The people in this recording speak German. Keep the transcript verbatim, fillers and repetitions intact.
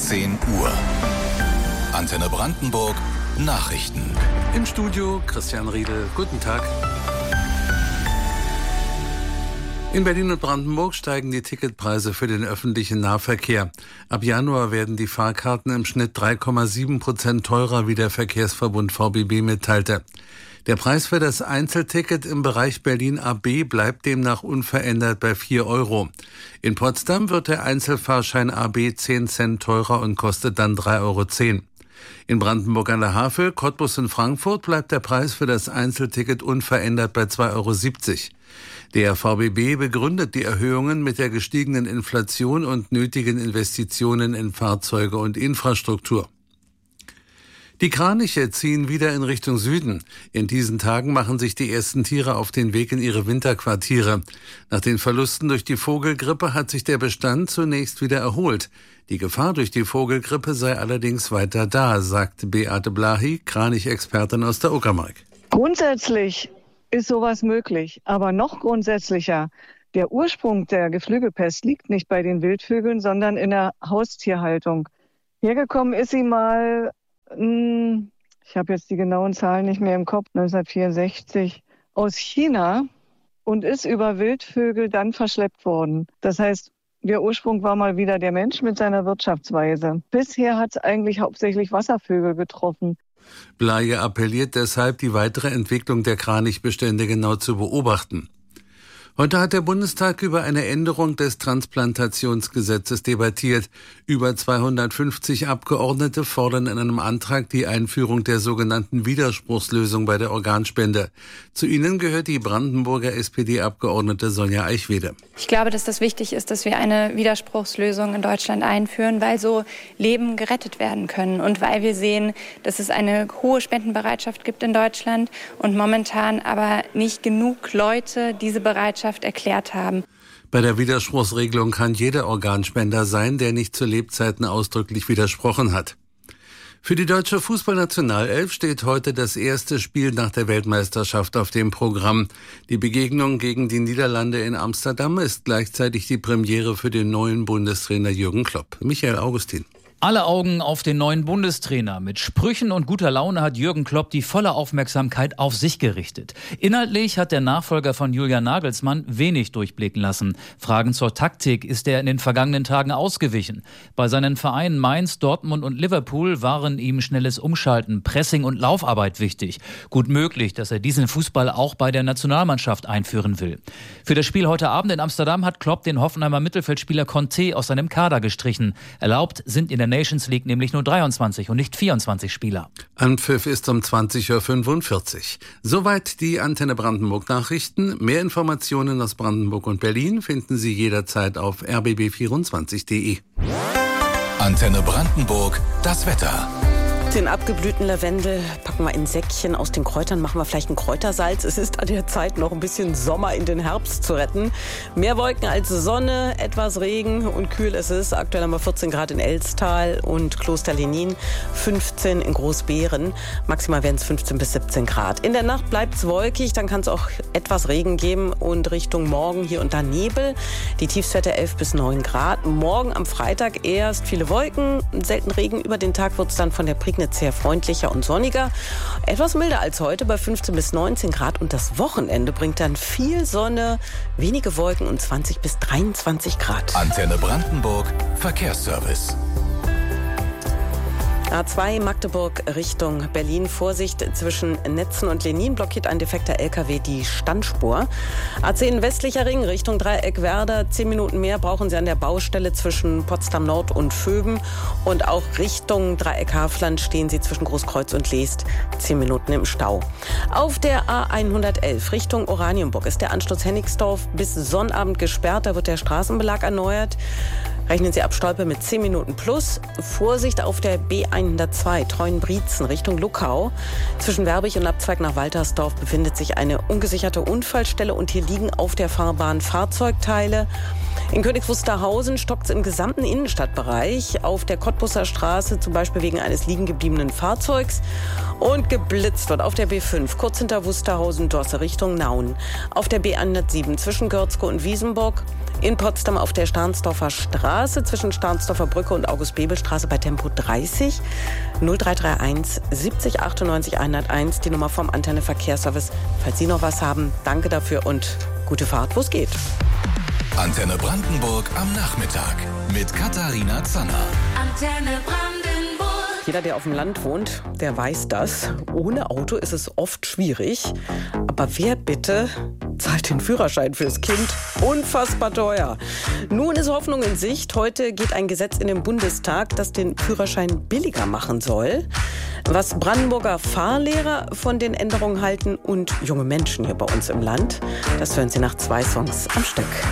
zehn Uhr. Antenne Brandenburg Nachrichten. Im Studio Christian Riedel. Guten Tag. In Berlin und Brandenburg steigen die Ticketpreise für den öffentlichen Nahverkehr. Ab Januar werden die Fahrkarten im Schnitt drei Komma sieben Prozent teurer, wie der Verkehrsverbund V B B mitteilte. Der Preis für das Einzelticket im Bereich Berlin A B bleibt demnach unverändert bei vier Euro. In Potsdam wird der Einzelfahrschein A B zehn Cent teurer und kostet dann drei Euro zehn. In Brandenburg an der Havel, Cottbus und Frankfurt bleibt der Preis für das Einzelticket unverändert bei zwei Euro siebzig. Der V B B begründet die Erhöhungen mit der gestiegenen Inflation und nötigen Investitionen in Fahrzeuge und Infrastruktur. Die Kraniche ziehen wieder in Richtung Süden. In diesen Tagen machen sich die ersten Tiere auf den Weg in ihre Winterquartiere. Nach den Verlusten durch die Vogelgrippe hat sich der Bestand zunächst wieder erholt. Die Gefahr durch die Vogelgrippe sei allerdings weiter da, sagt Beate Blahy, Kranichexpertin aus der Uckermark. Grundsätzlich ist sowas möglich, aber noch grundsätzlicher. Der Ursprung der Geflügelpest liegt nicht bei den Wildvögeln, sondern in der Haustierhaltung. Hergekommen ist sie mal, ich habe jetzt die genauen Zahlen nicht mehr im Kopf, neunzehnhundertvierundsechzig, aus China und ist über Wildvögel dann verschleppt worden. Das heißt, der Ursprung war mal wieder der Mensch mit seiner Wirtschaftsweise. Bisher hat es eigentlich hauptsächlich Wasservögel getroffen. Blahy appelliert deshalb, die weitere Entwicklung der Kranichbestände genau zu beobachten. Heute hat der Bundestag über eine Änderung des Transplantationsgesetzes debattiert. Über zweihundertfünfzig Abgeordnete fordern in einem Antrag die Einführung der sogenannten Widerspruchslösung bei der Organspende. Zu ihnen gehört die Brandenburger S P D-Abgeordnete Sonja Eichwede. Ich glaube, dass das wichtig ist, dass wir eine Widerspruchslösung in Deutschland einführen, weil so Leben gerettet werden können und weil wir sehen, dass es eine hohe Spendenbereitschaft gibt in Deutschland und momentan aber nicht genug Leute diese Bereitschaft erklärt haben. Bei der Widerspruchsregelung kann jeder Organspender sein, der nicht zu Lebzeiten ausdrücklich widersprochen hat. Für die deutsche Fußballnationalelf steht heute das erste Spiel nach der Weltmeisterschaft auf dem Programm. Die Begegnung gegen die Niederlande in Amsterdam ist gleichzeitig die Premiere für den neuen Bundestrainer Jürgen Klopp. Michael Augustin. Alle Augen auf den neuen Bundestrainer. Mit Sprüchen und guter Laune hat Jürgen Klopp die volle Aufmerksamkeit auf sich gerichtet. Inhaltlich hat der Nachfolger von Julian Nagelsmann wenig durchblicken lassen. Fragen zur Taktik ist er in den vergangenen Tagen ausgewichen. Bei seinen Vereinen Mainz, Dortmund und Liverpool waren ihm schnelles Umschalten, Pressing und Laufarbeit wichtig. Gut möglich, dass er diesen Fußball auch bei der Nationalmannschaft einführen will. Für das Spiel heute Abend in Amsterdam hat Klopp den Hoffenheimer Mittelfeldspieler Conte aus seinem Kader gestrichen. Erlaubt sind in der Nations League nämlich nur dreiundzwanzig und nicht vierundzwanzig Spieler. Anpfiff ist um zwanzig Uhr fünfundvierzig. Soweit die Antenne Brandenburg Nachrichten. Mehr Informationen aus Brandenburg und Berlin finden Sie jederzeit auf r b b vierundzwanzig punkt d e. Antenne Brandenburg, das Wetter. Den abgeblühten Lavendel packen wir in Säckchen. Aus den Kräutern machen wir vielleicht ein Kräutersalz. Es ist an der Zeit, noch ein bisschen Sommer in den Herbst zu retten. Mehr Wolken als Sonne, etwas Regen und kühl ist es. Aktuell haben wir vierzehn Grad in Elstal und Kloster-Lenin, fünfzehn in Großbeeren. Maximal werden es fünfzehn bis siebzehn Grad. In der Nacht bleibt es wolkig, dann kann es auch etwas Regen geben und Richtung Morgen hier und da Nebel. Die Tiefstwerte elf bis neun Grad. Morgen am Freitag erst viele Wolken, selten Regen. Über den Tag wird es dann von der Prignitz sehr freundlicher und sonniger. Etwas milder als heute bei fünfzehn bis neunzehn Grad. Und das Wochenende bringt dann viel Sonne, wenige Wolken und zwanzig bis dreiundzwanzig Grad. Antenne Brandenburg, Verkehrsservice. A zwei Magdeburg Richtung Berlin. Vorsicht, zwischen Netzen und Lenin blockiert ein defekter L K W die Standspur. A zehn westlicher Ring Richtung Dreieck Werder. Zehn Minuten mehr brauchen Sie an der Baustelle zwischen Potsdam Nord und Vöben. Und auch Richtung Dreieck Hafland stehen Sie zwischen Großkreuz und Leest. Zehn Minuten im Stau. Auf der A hundertelf Richtung Oranienburg ist der Anschluss Hennigsdorf bis Sonnabend gesperrt. Da wird der Straßenbelag erneuert. Rechnen Sie ab Stolpe mit zehn Minuten plus. Vorsicht auf der B hundertzwei Treuen-Brietzen Richtung Luckau. Zwischen Werbig und Abzweig nach Waltersdorf befindet sich eine ungesicherte Unfallstelle und hier liegen auf der Fahrbahn Fahrzeugteile. In Königs Wusterhausen stockt es im gesamten Innenstadtbereich. Auf der Cottbuser Straße zum Beispiel wegen eines liegen gebliebenen Fahrzeugs. Und geblitzt wird auf der B fünf, kurz hinter Wusterhausen-Dosse Richtung Nauen. Auf der B hundertsieben zwischen Görzke und Wiesenburg. In Potsdam auf der Starnsdorfer Straße zwischen Starnsdorfer Brücke und August-Bebel-Straße bei Tempo dreißig. null drei drei eins siebzig achtundneunzig hunderteins, die Nummer vom Antenne Verkehrsservice. Falls Sie noch was haben, danke dafür und gute Fahrt, wo es geht. Antenne Brandenburg am Nachmittag mit Katharina Zanner. Antenne Brandenburg. Jeder, der auf dem Land wohnt, der weiß das. Ohne Auto ist es oft schwierig. Aber wer bitte zahlt den Führerschein fürs Kind? Unfassbar teuer. Nun ist Hoffnung in Sicht. Heute geht ein Gesetz in den Bundestag, das den Führerschein billiger machen soll. Was Brandenburger Fahrlehrer von den Änderungen halten und junge Menschen hier bei uns im Land, das hören Sie nach zwei Songs am Stück.